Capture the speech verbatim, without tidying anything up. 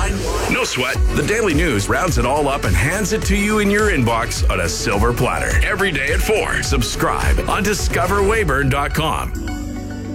No sweat. The Daily News rounds it all up and hands it to you in your inbox on a silver platter. Every day at four. Subscribe on discover weyburn dot com.